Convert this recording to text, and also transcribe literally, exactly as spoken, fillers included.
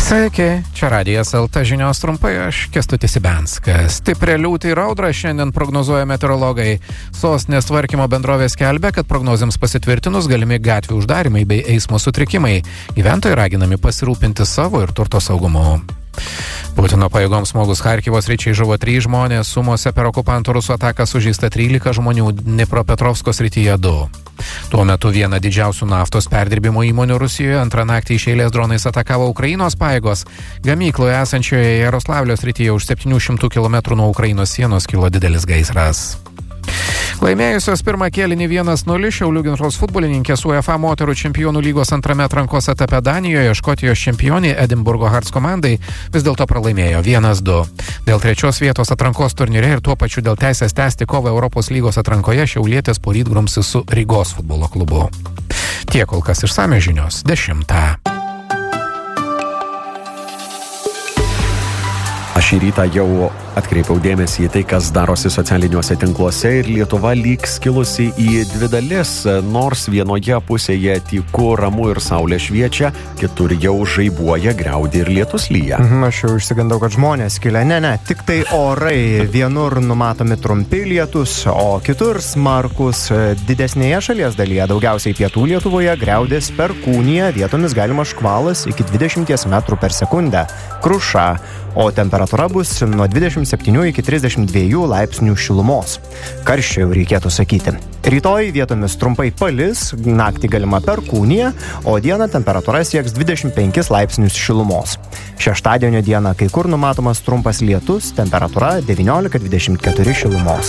Sveiki, čia Radijas L T žinios trumpai, aš Kęstutis Ibenskas. Stiprią liūtį ir audrą šiandien prognozuoja meteorologai. Sostinės tvarkymo bendrovė skelbia, kad prognozėms pasitvirtinus galimi gatvių uždarimai bei eismo sutrikimai. Gyventojai raginami pasirūpinti savo ir turto saugumu. Putino pajėgoms smogus Charkivo sričiai žuvo trys žmonės, Sumose per okupantų rusų ataką sužeista trylika žmonių, Dnipropetrovsko srityje du. Tuo metu viena didžiausių naftos perdirbimo įmonių Rusijoje antrą naktį iš eilės dronais atakavo Ukrainos pajėgos. Gamykloje esančioje Jaroslavlio srityje už septynių šimtų kilometrų nuo Ukrainos sienos kilo didelis gaisras. Laimėjusios pirmą kėlinį vienas nulis Šiaulių Gintaros futbolininkės UEFA moterų čempionų lygos antrame atrankos etape Danijoje Škotijos čempionė Edinburgo Hearts komandai vis dėlto pralaimėjo vienas du. Dėl trečios vietos atrankos turnyre ir tuo pačiu dėl teisės tęsti kovą Europos lygos atrankoje šiaulietės poryt grumsis su Rygos futbolo klubu. Tiek kol kas išsamios žinios dešimtą. Aš šį rytą jau atkreipiau dėmesį į tai, kas darosi socialiniuose tinkluose ir Lietuva lyg skilusi į dvi dalis, nors vienoje pusėje tyku, ramu ir saulė šviečia, kitur jau žaibuoja, griaudi ir lietus lyja. Mhm, aš jau išsigandau, kad žmonės skilia. Ne, ne, tik tai orai. Vienur numatomi trumpi lietus, o kitur smarkus. Didesnėje šalies dalyje, daugiausiai pietų Lietuvoje, griaudės perkūnija, vietomis galimas škvalas iki dvidešimt metrų per sekundę. Kruša. O temperatūra bus nuo dvidešimt septynių iki trisdešimt dviejų laipsnių šilumos. Karščio jau reikėtų sakyti. Rytoj vietomis trumpai palis, naktį galima perkūnija, o dieną temperatūra sieks dvidešimt penkis laipsnius šilumos. Šeštadienio dieną kai kur numatomas trumpas lietus, temperatūra devyniolika dvidešimt keturi šilumos.